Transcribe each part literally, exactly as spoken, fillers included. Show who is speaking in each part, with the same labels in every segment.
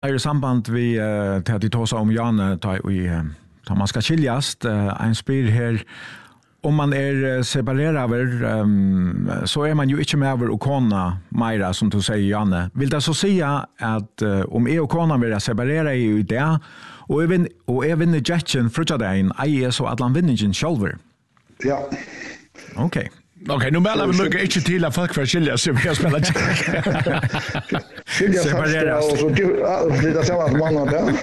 Speaker 1: I samband vi uh, till att vi tar oss om Janne tar vi uh, tar man ska skiljas uh, en spyr här om man är separerad um, så är man ju inte med över och kona Maira som du säger Janne. Vill det så säga att uh, om är och kona vill separera i det och även och även i jetchen frutadain är så att man vinner in själver.
Speaker 2: Ja.
Speaker 1: Okej. Okay.
Speaker 3: Okej, okay, nu menar vi nog inte till att folk får skilja sig med att spela check.
Speaker 2: Skilja sig och så det är samma man där.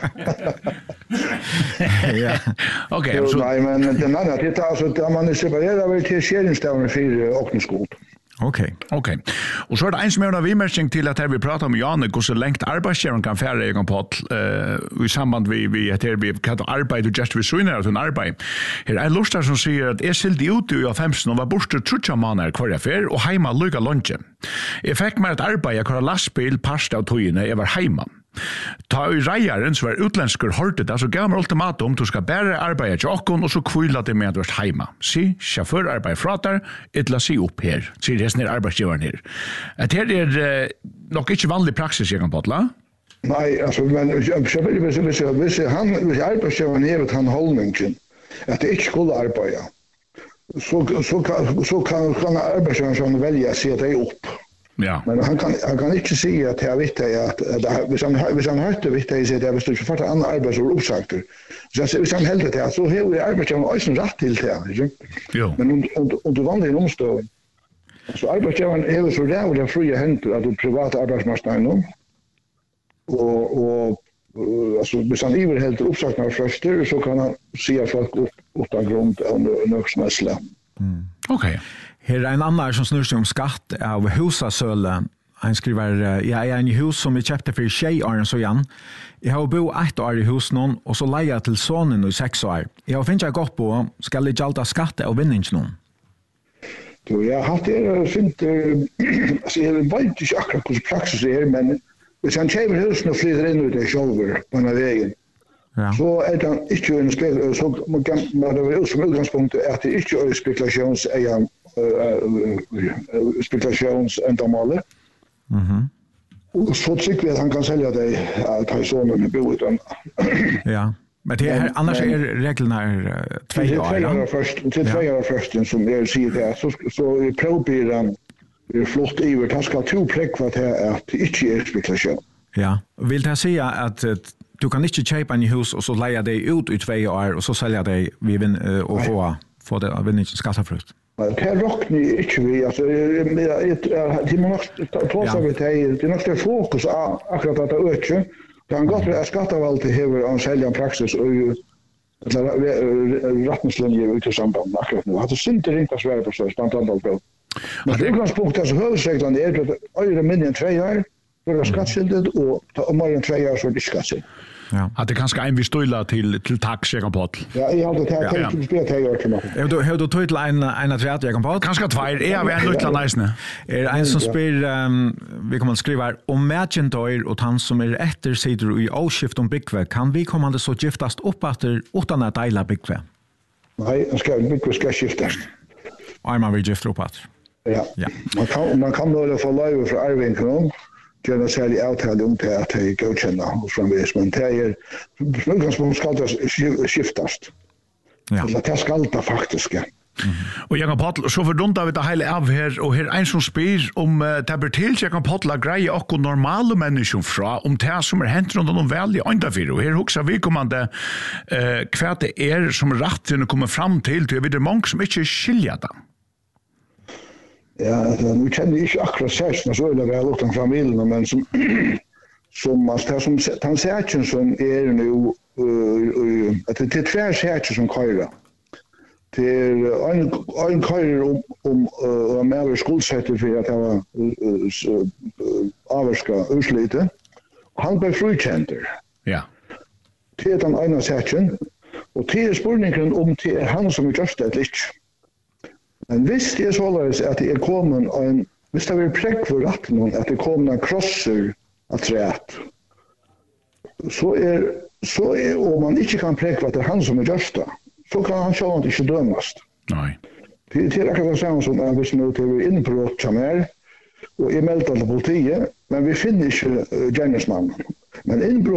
Speaker 3: Ja. Okej,
Speaker 2: så nej men den andra det alltså att man är separerad väl till skärningsdagen för Åkneskolan.
Speaker 1: Okej.
Speaker 3: Okay. Okej. Okay. Och så är det en som är vi märking till att här vi pratar om Janne hur så längt arbetsgivaren kan färra egen podd eh i samband vi vi att vi kan arbeta just vi så innan att arbeta. Här är lustar som säger att är sild ut i femton och var borta trutcha månader kvar affär och hemma lugga lunch. Jag fick mig att arbeta kvar lastbil pasta och tojne jag var hemma. Ta i rejaren så var utländskor hörte det, alltså gav mig ultimatum, du ska bära arbeta till åkon och så kvilla det med att du är hemma. Si, chaufför arbetar fratar, ettla si upp här, sier resten är arbetsgivaren här. Att här är eh, nog inte vanlig praxis jag kan potla.
Speaker 2: Nej, alltså, men jag vill väl säga, hvis han, hvis arbetsgivaren är att han hållningen, att det inte skulle arbeta, så, så, kan, så kan, kan arbetsgivaren välja att se det upp.
Speaker 3: Ja.
Speaker 2: Men han kan han kan inte säga att jag vet att hvis han hvis han hörte vet jag att det är för att andra arbetsår uppsagter. Så hvis han helt det så har vi arbetsgivaren också rätt till det.
Speaker 3: Jo.
Speaker 2: Men och och du vandrar i omstå. Så arbetsgivaren är så där och det fria händer att det privata arbetsmarknaden och och alltså hvis han över helt uppsagna först så kan han se folk upp utan grund och något smässla.
Speaker 1: Mm.
Speaker 3: Okej. Okay.
Speaker 1: Här är en annan som snurrar sig om skatt av husasöle. Han skriver, jag är en hus som vi köpte för tjej år så igen. Jag har bo ett år i hus någon och så lejer jag till sonen i sex år. Jag finns jag gott på, ska jag jalta skatt av vinnings någon?
Speaker 2: Du, jag har haft det fint, alltså jag vet inte akkurat hur praxis är, men hvis han köper husen och flyttar in ut det själver på den här vägen, ja. Så är det inte en spel, så man kan man har som utgångspunkt att det inte är spekulations är spekulationsändamål.
Speaker 1: Mhm.
Speaker 2: Och så tycker vi att han kan sälja det att ha sonen med boet.
Speaker 1: Ja. Men det är annars är reglerna här två år.
Speaker 2: Det är två år först, det är två år först som jag säger det så så provbilen är flott över han ska två präck vad det är att det inte är spekulation.
Speaker 1: Ja. Vill det säga att du kan inte köpa en hus och så leja dig ut i två år och så sälja dig vi vin och få få det vinna skattefritt.
Speaker 2: Det här rockar inte vi alltså det man måste ta sig med det det måste fokus akkurat att det ökar. Kan gott vara skattevalget över en sälja praxis och rättningslinjer ut i samband med akkurat nu. Att det synte inte att svära på så spontant på. Men utgångspunkten så huvudsäkert är att öre mindre än två år för skattskyldigt och ta mer än två år så det skattskyldigt.
Speaker 3: Ja. Att det kanske en vi stoila till till tax jag kan på.
Speaker 2: Ja, jag hade det här till spel till år till mig.
Speaker 1: Jag då hur då tog en en att jag kan på.
Speaker 3: Kanske två är jag vet inte nice.
Speaker 1: Är en som spelar vi kommer att skriva om merchandise och han som är efter sitter i åskift om bigve kan vi komma det så giftast upp efter utan att dela bigve.
Speaker 2: Nej, jag ska bigve ska skiftas.
Speaker 1: Är man vill gifta upp efter.
Speaker 2: Ja. Ja. Man kan man kan då få lov för Arvin Gärna särskilt avtal om det att det godkänna hos framvis, men det är utgångspunkt ska det skiftas.
Speaker 1: Ja.
Speaker 2: Så det ska det faktiskt.
Speaker 3: Mm. Och jag kan paddla så fördunta vi det hela av här och här en som spyr om det blir till jag kan paddla grejer och normala människor fra om det som är hänt runt om väldigt underfyr och här huxar vi kommande eh kvärt det är som rätt till att komma fram till till vi det många som inte skilja det.
Speaker 2: Ja, nu känner jag inte akkurat särskilt så är det väl utan familjen, men som som man ska som han säger som är nu att det är två säger som köra. Till en en köra om om om mer skuldsätter för att det var avska uslite. Han blev frikänter.
Speaker 3: Ja.
Speaker 2: Det är den ena säger och det är spurningen om det är han som är just det lite. Men hvis det er således at det er kommet en, hvis det er prekk for retten at det er kommet en krosser av træet, så er, så er, og man ikke kan prekk for at det er han som er gjørst, så kan han sjående ikke dømast.
Speaker 3: Nei.
Speaker 2: Det, det er akkurat det samme som at hvis vi er inne på rått som er, og er meldt til politiet, men vi finner ikke uh, gjerningsmannen. Men innbrott